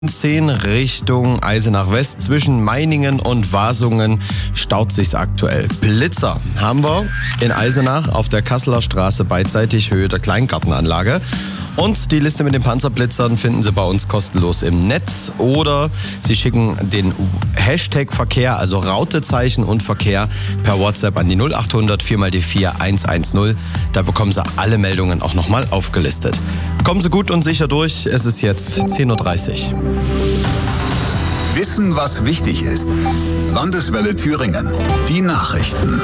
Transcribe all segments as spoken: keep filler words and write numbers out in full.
zehn Richtung Eisenach West. Zwischen Meiningen und Wasungen staut sich's aktuell. Blitzer haben wir in Eisenach auf der Kasseler Straße beidseitig Höhe der Kleingartenanlage. Und die Liste mit den Panzerblitzern finden Sie bei uns kostenlos im Netz oder Sie schicken den Hashtag Verkehr, also Rautezeichen und Verkehr per WhatsApp an die null acht hundert vier mal die vier eins eins null. Da bekommen Sie alle Meldungen auch nochmal aufgelistet. Kommen Sie gut und sicher durch. Es ist jetzt zehn Uhr dreißig. Wissen, was wichtig ist. Landeswelle Thüringen. Die Nachrichten.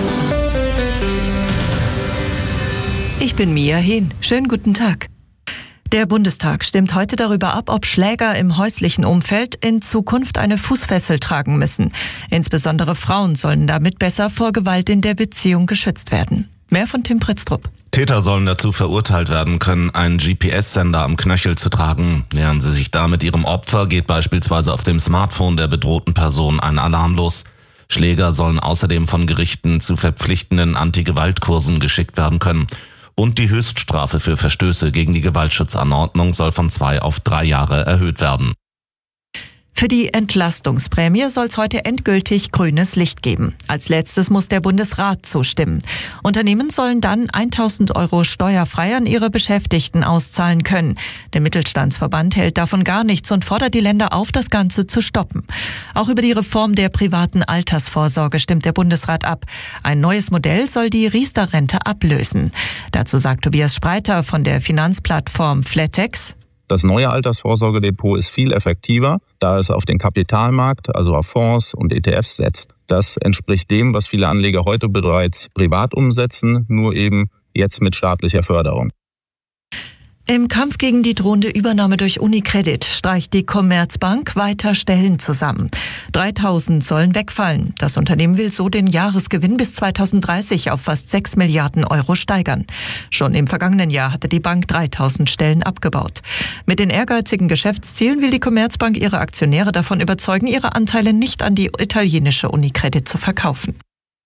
Ich bin Mia Hehn. Schönen guten Tag. Der Bundestag stimmt heute darüber ab, ob Schläger im häuslichen Umfeld in Zukunft eine Fußfessel tragen müssen. Insbesondere Frauen sollen damit besser vor Gewalt in der Beziehung geschützt werden. Mehr von Tim Pritztrup. Täter sollen dazu verurteilt werden können, einen G P S-Sender am Knöchel zu tragen. Nähern sie sich damit ihrem Opfer, geht beispielsweise auf dem Smartphone der bedrohten Person ein Alarm los. Schläger sollen außerdem von Gerichten zu verpflichtenden Anti-Gewalt-Kursen geschickt werden können. Und die Höchststrafe für Verstöße gegen die Gewaltschutzanordnung soll von zwei auf drei Jahre erhöht werden. Für die Entlastungsprämie soll es heute endgültig grünes Licht geben. Als letztes muss der Bundesrat zustimmen. Unternehmen sollen dann tausend Euro steuerfrei an ihre Beschäftigten auszahlen können. Der Mittelstandsverband hält davon gar nichts und fordert die Länder auf, das Ganze zu stoppen. Auch über die Reform der privaten Altersvorsorge stimmt der Bundesrat ab. Ein neues Modell soll die Riester-Rente ablösen. Dazu sagt Tobias Spreiter von der Finanzplattform Flatex: Das neue Altersvorsorgedepot ist viel effektiver, da es auf den Kapitalmarkt, also auf Fonds und E T Fs setzt. Das entspricht dem, was viele Anleger heute bereits privat umsetzen, nur eben jetzt mit staatlicher Förderung. Im Kampf gegen die drohende Übernahme durch UniCredit streicht die Commerzbank weiter Stellen zusammen. dreitausend sollen wegfallen. Das Unternehmen will so den Jahresgewinn bis zweitausenddreißig auf fast sechs Milliarden Euro steigern. Schon im vergangenen Jahr hatte die Bank dreitausend Stellen abgebaut. Mit den ehrgeizigen Geschäftszielen will die Commerzbank ihre Aktionäre davon überzeugen, ihre Anteile nicht an die italienische UniCredit zu verkaufen.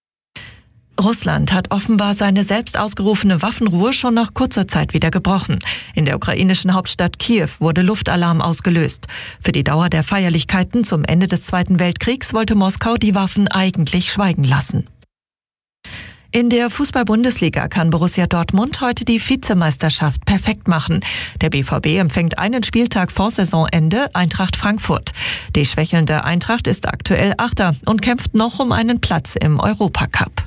Russland hat offenbar seine selbst ausgerufene Waffenruhe schon nach kurzer Zeit wieder gebrochen. In der ukrainischen Hauptstadt Kiew wurde Luftalarm ausgelöst. Für die Dauer der Feierlichkeiten zum Ende des Zweiten Weltkriegs wollte Moskau die Waffen eigentlich schweigen lassen. In der Fußball-Bundesliga kann Borussia Dortmund heute die Vizemeisterschaft perfekt machen. Der B V B empfängt einen Spieltag vor Saisonende Eintracht Frankfurt. Die schwächelnde Eintracht ist aktuell Achter und kämpft noch um einen Platz im Europacup.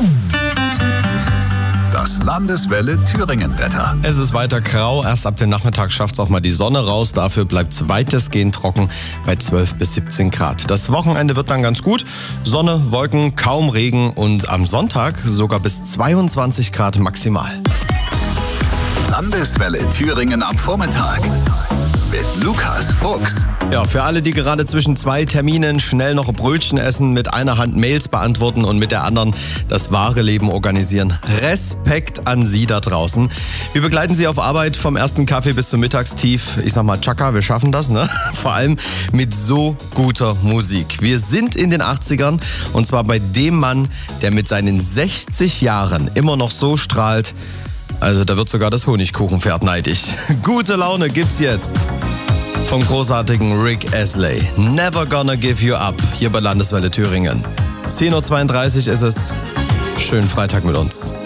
Das Landeswelle Thüringen-Wetter. Es ist weiter grau. Erst ab dem Nachmittag schafft es auch mal die Sonne raus. Dafür bleibt es weitestgehend trocken bei zwölf bis siebzehn Grad. Das Wochenende wird dann ganz gut. Sonne, Wolken, kaum Regen und am Sonntag sogar bis zweiundzwanzig Grad maximal. Landeswelle Thüringen am Vormittag mit Lukas Fuchs. Ja, für alle, die gerade zwischen zwei Terminen schnell noch Brötchen essen, mit einer Hand Mails beantworten und mit der anderen das wahre Leben organisieren. Respekt an Sie da draußen. Wir begleiten Sie auf Arbeit vom ersten Kaffee bis zum Mittagstief. Ich sag mal, Chaka, wir schaffen das, ne? Vor allem mit so guter Musik. Wir sind in den achtzigern und zwar bei dem Mann, der mit seinen sechzig Jahren immer noch so strahlt. Also da wird sogar das Honigkuchenpferd neidisch. Gute Laune gibt's jetzt vom großartigen Rick Astley. Never gonna give you up, hier bei Landeswelle Thüringen. zehn Uhr zweiunddreißig ist es. Schönen Freitag mit uns.